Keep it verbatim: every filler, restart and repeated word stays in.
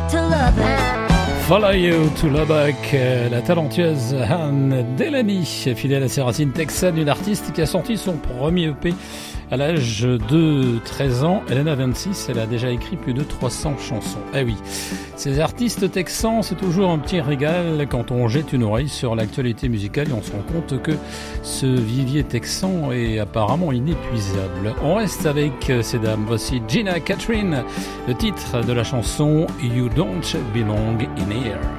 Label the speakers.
Speaker 1: to Lubbock.
Speaker 2: Follow You to Lubbock, la talentueuse Anne Delaney, fidèle à ses racines texanes, une artiste qui a sorti son premier E P à l'âge de treize ans. Elle en a vingt-six, elle a déjà écrit plus de trois cents chansons. Eh oui, ces artistes texans, c'est toujours un petit régal quand on jette une oreille sur l'actualité musicale et on se rend compte que ce vivier texan est apparemment inépuisable. On reste avec ces dames. Voici Gina Catherine, le titre de la chanson You Don't Belong in Here.